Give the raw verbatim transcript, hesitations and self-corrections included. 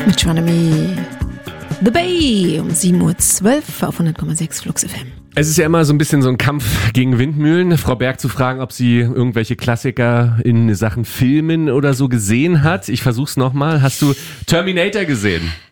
mit Astronomy. The Bay um sieben Uhr zwölf auf hundert Komma sechs Flux F M. Es ist ja immer so ein bisschen so ein Kampf gegen Windmühlen. Frau Berg zu fragen, ob sie irgendwelche Klassiker in Sachen Filmen oder so gesehen hat. Ich versuch's nochmal. Hast du Terminator gesehen?